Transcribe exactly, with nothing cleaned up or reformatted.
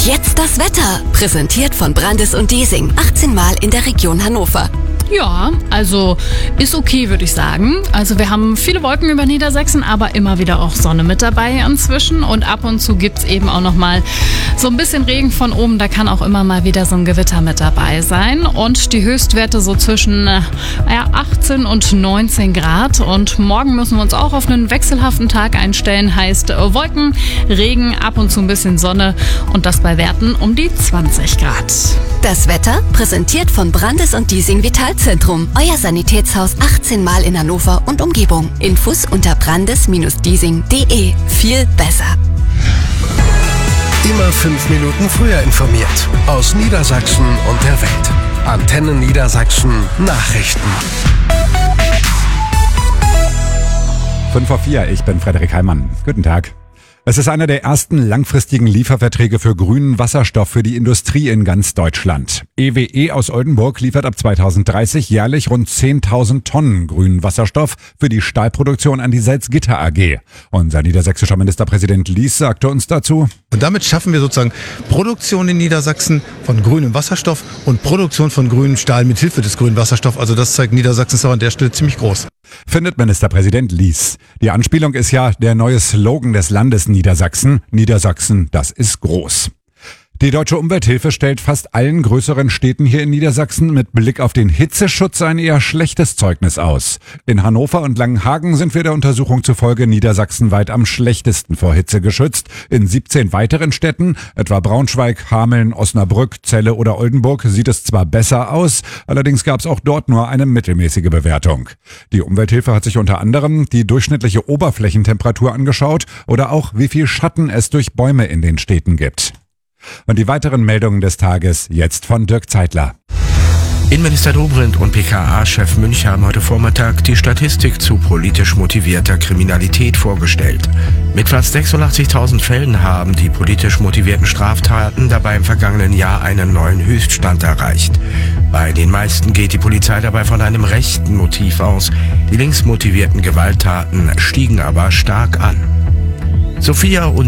jetzt das Wetter. Präsentiert von Brandes und Diesing. achtzehn Mal in der Region Hannover. Ja, also ist okay, würde ich sagen. Also wir haben viele Wolken über Niedersachsen, aber immer wieder auch Sonne mit dabei inzwischen. Und ab und zu gibt's eben auch noch mal so ein bisschen Regen von oben. Da kann auch immer mal wieder so ein Gewitter mit dabei sein. Und die Höchstwerte so zwischen äh, ja, achtzehn und neunzehn Grad. Und morgen müssen wir uns auch auf einen wechselhaften Tag einstellen. Heißt äh, Wolken, Regen, ab und zu ein bisschen Sonne. Und das bei Werten um die zwanzig Grad. Das Wetter präsentiert von Brandes und Diesing Vitalzentrum. Euer Sanitätshaus achtzehn Mal in Hannover und Umgebung. Infos unter brandes Bindestrich diesing Punkt de. Viel besser. Immer fünf Minuten früher informiert. Aus Niedersachsen und der Welt. Antenne Niedersachsen Nachrichten. fünf vor vier, ich bin Frederik Heimann. Guten Tag. Es ist einer der ersten langfristigen Lieferverträge für grünen Wasserstoff für die Industrie in ganz Deutschland. E W E aus Oldenburg liefert ab zweitausenddreißig jährlich rund zehntausend Tonnen grünen Wasserstoff für die Stahlproduktion an die Salzgitter A G. Unser niedersächsischer Ministerpräsident Lies sagte uns dazu: Und damit schaffen wir sozusagen Produktion in Niedersachsen von grünem Wasserstoff und Produktion von grünem Stahl mit Hilfe des grünen Wasserstoffs. Also das zeigt, Niedersachsen ist auch an der Stelle ziemlich groß. Findet Ministerpräsident Lies. Die Anspielung ist ja der neue Slogan des Landes Niedersachsen. Niedersachsen, das ist groß. Die Deutsche Umwelthilfe stellt fast allen größeren Städten hier in Niedersachsen mit Blick auf den Hitzeschutz ein eher schlechtes Zeugnis aus. In Hannover und Langenhagen sind wir der Untersuchung zufolge niedersachsenweit am schlechtesten vor Hitze geschützt. In siebzehn weiteren Städten, etwa Braunschweig, Hameln, Osnabrück, Celle oder Oldenburg, sieht es zwar besser aus, allerdings gab es auch dort nur eine mittelmäßige Bewertung. Die Umwelthilfe hat sich unter anderem die durchschnittliche Oberflächentemperatur angeschaut oder auch wie viel Schatten es durch Bäume in den Städten gibt. Und die weiteren Meldungen des Tages jetzt von Dirk Zeitler. Innenminister Dobrindt und B K A-Chef Münch haben heute Vormittag die Statistik zu politisch motivierter Kriminalität vorgestellt. Mit fast sechsundachtzigtausend Fällen haben die politisch motivierten Straftaten dabei im vergangenen Jahr einen neuen Höchststand erreicht. Bei den meisten geht die Polizei dabei von einem rechten Motiv aus. Die linksmotivierten Gewalttaten stiegen aber stark an. Sophia und